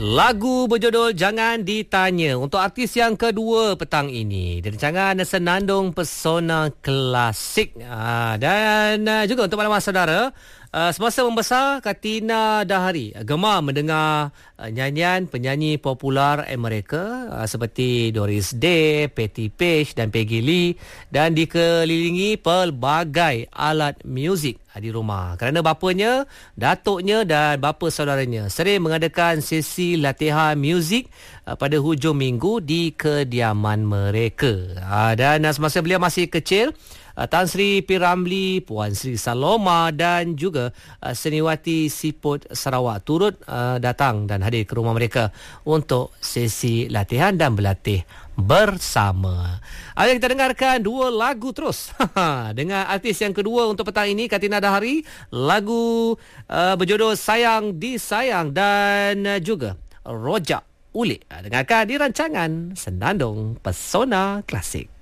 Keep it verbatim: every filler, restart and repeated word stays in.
Lagu berjudul Jangan Ditanya untuk artis yang kedua petang ini di rancangan Senandung Pesona Klasik. Ha, dan uh, juga untuk maklumat saudara, uh, semasa membesar Katina Dahari gemar mendengar uh, nyanyian penyanyi popular Amerika uh, seperti Doris Day, Patti Page dan Peggy Lee, dan dikelilingi pelbagai alat muzik di rumah kerana bapanya, datuknya dan bapa saudaranya sering mengadakan sesi latihan muzik uh, pada hujung minggu di kediaman mereka. Uh, dan uh, semasa beliau masih kecil, uh, Tan Sri P. Ramlee, Puan Sri Saloma dan juga uh, Seniwati Siput Sarawak turut uh, datang dan hadir ke rumah mereka untuk sesi latihan dan berlatih bersama. Ayo kita dengarkan dua lagu terus dengan artis yang kedua untuk petang ini, Katina Dahari. Lagu uh, berjudul Sayang Disayang dan uh, juga Rojak Ulik. Dengarkan di rancangan Senandung Pesona Klasik.